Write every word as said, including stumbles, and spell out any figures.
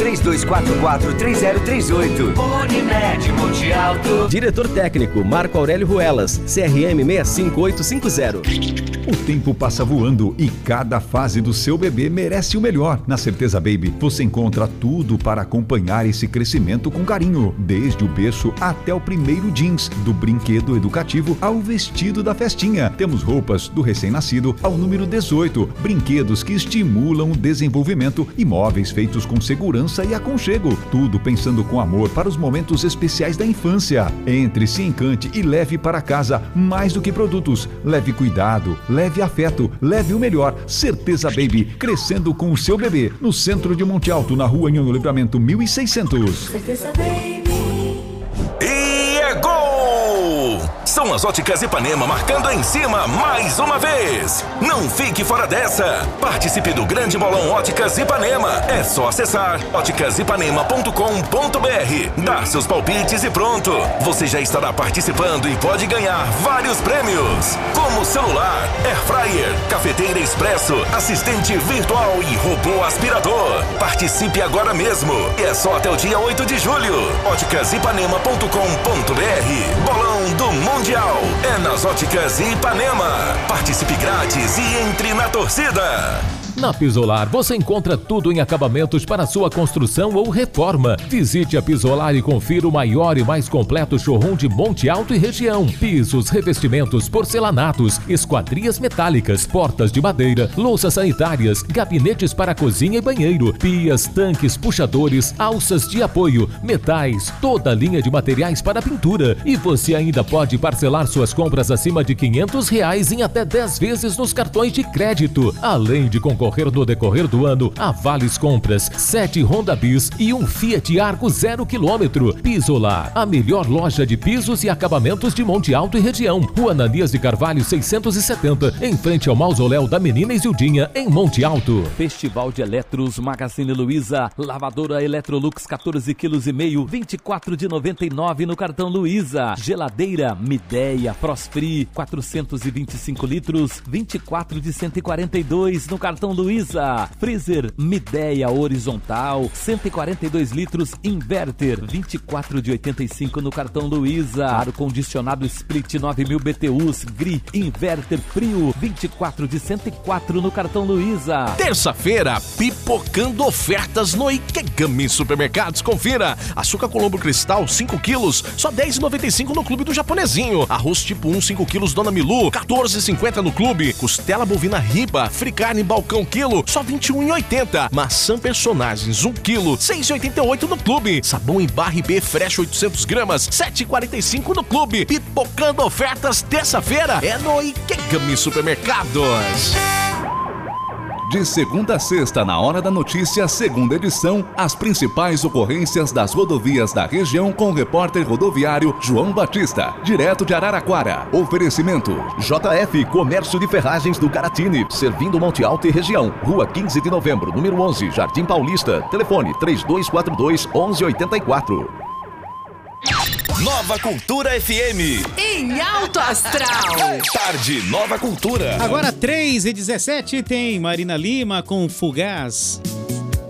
três dois quatro quatro, três zero três oito. Unimed Monte Alto. Diretor técnico Marco Aurélio Ruelas, C R M seis cinco oito cinco zero. O tempo passa voando e cada fase do seu bebê merece o melhor. Na Certeza Baby, você encontra tudo para acompanhar esse crescimento com carinho, desde o berço até o primeiro jeans, do brinquedo educativo ao vestido da festinha. Temos roupas do recém-nascido ao número dezoito, brinquedos que estimulam o desenvolvimento e móveis feitos com segurança e aconchego. Tudo pensando com amor para os momentos especiais da infância. Entre, se encante e leve para casa mais do que produtos. Leve cuidado, leve afeto, leve o melhor. Certeza Baby, crescendo com o seu bebê. No centro de Monte Alto, na rua Nhonho Livramento mil e seiscentos. Certeza Baby. E é gol! São as Óticas Ipanema marcando em cima mais uma vez. Não fique fora dessa. Participe do grande bolão Óticas Ipanema. É só acessar óticas ipanema ponto com ponto br, dar seus palpites e pronto. Você já estará participando e pode ganhar vários prêmios, como celular, air fryer, cafeteira expresso, assistente virtual e robô aspirador. Participe agora mesmo. E é só até o dia oito de julho. óticas ipanema ponto com ponto br. Bolão do Mundial é nas Óticas Ipanema. Participe grátis e entre na torcida. Na Pisolar você encontra tudo em acabamentos para sua construção ou reforma. Visite a Pisolar e confira o maior e mais completo showroom de Monte Alto e região. Pisos, revestimentos, porcelanatos, esquadrias metálicas, portas de madeira, louças sanitárias, gabinetes para cozinha e banheiro, pias, tanques, puxadores, alças de apoio, metais, toda a linha de materiais para pintura. E você ainda pode parcelar suas compras acima de quinhentos reais em até dez vezes nos cartões de crédito. Além de concorrer no decorrer do ano a vales compras, sete Honda Bis e um Fiat Argo zero quilômetro. Pisolar, a melhor loja de pisos e acabamentos de Monte Alto e região. Rua Ananias de Carvalho seiscentos e setenta, em frente ao mausoléu da Menina Isildinha, em Monte Alto. Festival de Eletros Magazine Luiza. Lavadora Electrolux quatorze quilos e meio, vinte e quatro de noventa e nove no cartão Luiza. Geladeira Midea Frostfree quatrocentos e vinte e cinco litros, vinte e quatro de cento e quarenta e dois no cartão Luiza. Freezer Midea horizontal cento e quarenta e dois litros inverter, vinte e quatro de oitenta e cinco no cartão Luiza. Ar condicionado Split nove mil B T Us Gri inverter frio, vinte e quatro de cento e quatro no cartão Luiza. Terça-feira, pipocando ofertas no Ikegami Supermercados. Confira: açúcar Colombo Cristal cinco quilos, só dez reais e noventa e cinco no Clube do Japonesinho. Arroz tipo um cinco quilos Dona Milu, quatorze reais e cinquenta no Clube. Costela bovina Riba Free Carne Balcão quilo, só vinte e um reais e oitenta centavos. Maçã Personagens um quilo, seis reais e oitenta e oito centavos no Clube. Sabão em barra I B Fresh oitocentos gramas, sete reais e quarenta e cinco centavos no Clube. Pipocando ofertas terça-feira é no Ikegami Supermercados. De segunda a sexta, na Hora da Notícia, segunda edição, as principais ocorrências das rodovias da região com o repórter rodoviário João Batista, direto de Araraquara. Oferecimento: J F Comércio de Ferragens do Caratini, servindo Monte Alto e região. Rua quinze de novembro, número onze, Jardim Paulista. Telefone três dois quatro dois, onze oitenta e quatro. Nova Cultura F M. Em alto astral. Tarde, Nova Cultura. Agora três e dezessete tem Marina Lima com Fugaz.